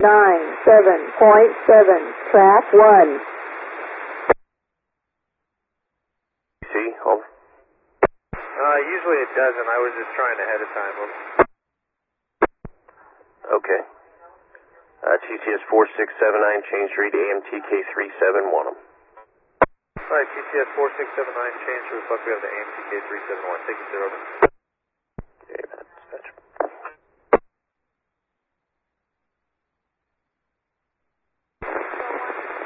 track 1. See, hold. Usually it doesn't. I was just trying ahead of time. Okay. TCS 4679, change read AMTK 371. Alright, TCS 4679, change to reflect we have the AMTK 371. Take it, 0.